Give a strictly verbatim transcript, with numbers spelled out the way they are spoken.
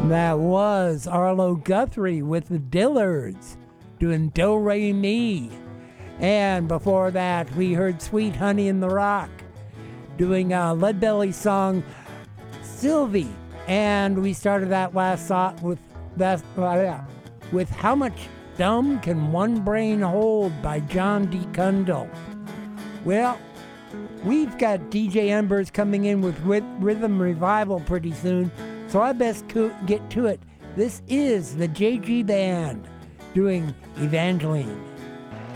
That was Arlo Guthrie with the Dillards doing Do Re Mi. And before that, we heard Sweet Honey in the Rock doing a Leadbelly song, Sylvie. And we started that last song with that, uh, with How Much Dumb Can One Brain Hold by John D. Cundall. Well, we've got D J Embers coming in with Rhythm Revival pretty soon, so I best co- get to it. This is the J G Band doing Evangeline.